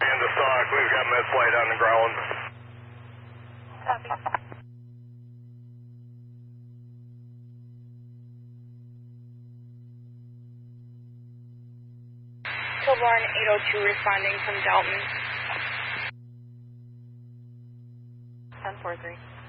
Into stock, we've got med flight on the ground. Copy. Tilborn 802 responding from Dalton. 1043.